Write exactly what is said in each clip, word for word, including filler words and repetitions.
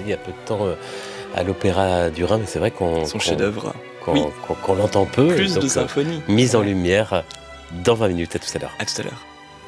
il y a peu de temps euh, à l'Opéra du Rhin, mais c'est vrai qu'on... Son qu'on, chef-d'œuvre. Qu'on, oui. qu'on, qu'on l'entend peu. Plus donc, de symphonie. Euh, mise en lumière dans vingt minutes. À tout à l'heure. À tout à l'heure.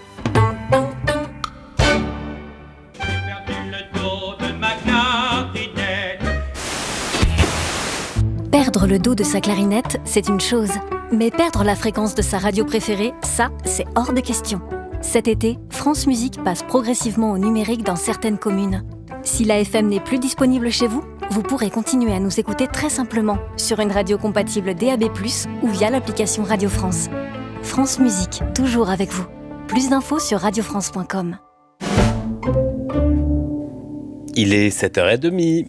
Perdre le dos de sa clarinette, c'est une chose. Mais perdre la fréquence de sa radio préférée, ça, c'est hors de question. Cet été, France Musique passe progressivement au numérique dans certaines communes. Si l'A F M n'est plus disponible chez vous, vous pourrez continuer à nous écouter très simplement sur une radio compatible D A B plus, ou via l'application Radio France. France Musique, toujours avec vous. Plus d'infos sur radio france point com. Il est sept heures trente.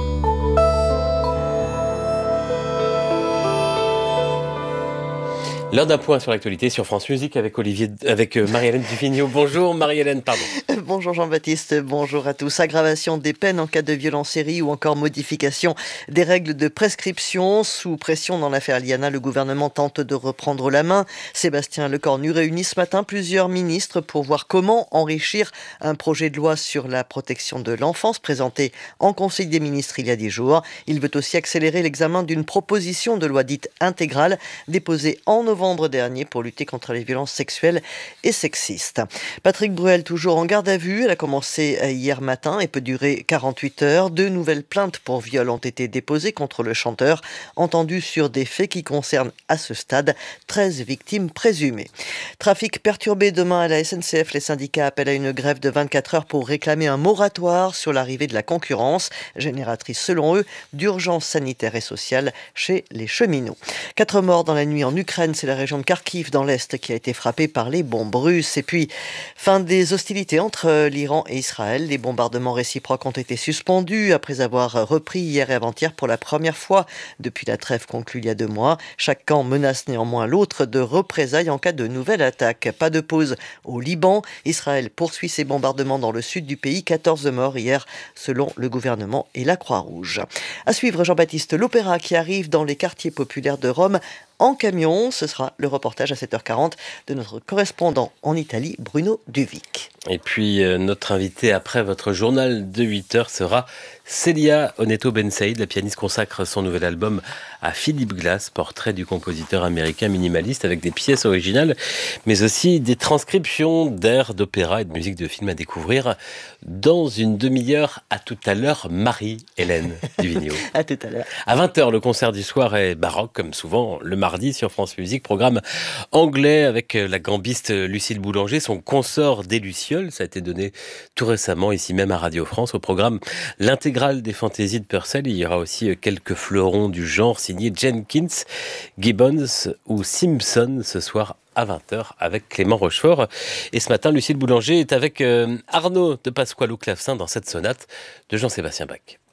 L'heure d'un point sur l'actualité sur France Musique avec Olivier, avec Marie-Hélène Duvigneau. Bonjour Marie-Hélène, pardon. Bonjour Jean-Baptiste, bonjour à tous. Aggravation des peines en cas de violence série ou encore modification des règles de prescription. Sous pression dans l'affaire Liana, le gouvernement tente de reprendre la main. Sébastien Lecornu réunit ce matin plusieurs ministres pour voir comment enrichir un projet de loi sur la protection de l'enfance présenté en Conseil des ministres il y a dix jours. Il veut aussi accélérer l'examen d'une proposition de loi dite intégrale déposée en novembre dernier pour lutter contre les violences sexuelles et sexistes. Patrick Bruel, toujours en garde à vue. Elle a commencé hier matin et peut durer quarante-huit heures. Deux nouvelles plaintes pour viol ont été déposées contre le chanteur, entendu sur des faits qui concernent à ce stade treize victimes présumées. Trafic perturbé demain à la S N C F. Les syndicats appellent à une grève de vingt-quatre heures pour réclamer un moratoire sur l'arrivée de la concurrence, génératrice selon eux d'urgence sanitaire et sociale chez les cheminots. Quatre morts dans la nuit en Ukraine, c'est la région de Kharkiv dans l'Est qui a été frappée par les bombes russes. Et puis, fin des hostilités entre l'Iran et Israël. Les bombardements réciproques ont été suspendus après avoir repris hier et avant-hier pour la première fois depuis la trêve conclue il y a deux mois. Chaque camp menace néanmoins l'autre de représailles en cas de nouvelle attaque. Pas de pause au Liban. Israël poursuit ses bombardements dans le sud du pays. quatorze morts hier selon le gouvernement et la Croix-Rouge. À suivre, Jean-Baptiste, l'opéra qui arrive dans les quartiers populaires de Rome en camion. Ce sera le reportage à sept heures quarante de notre correspondant en Italie, Bruno Duvic. Et puis euh, notre invité après votre journal de huit heures sera Célia Oneto Bensaïd. La pianiste consacre son nouvel album à Philip Glass, portrait du compositeur américain minimaliste avec des pièces originales, mais aussi des transcriptions d'airs d'opéra et de musique de film à découvrir dans une demi-heure. À tout à l'heure, Marie-Hélène Duvigneau. À tout à l'heure. À vingt heures, le concert du soir est baroque, comme souvent le mardi sur France Musique. Programme anglais avec la gambiste Lucille Boulanger, son consort des Lucioles. Ça a été donné tout récemment ici même à Radio France. Au programme, l'intégrale des fantaisies de Purcell. Il y aura aussi quelques fleurons du genre signés Jenkins, Gibbons ou Simpson ce soir à vingt heures avec Clément Rochefort. Et ce matin, Lucille Boulanger est avec euh, Arnaud de Pasquale au clavecin dans cette sonate de Jean-Sébastien Bach.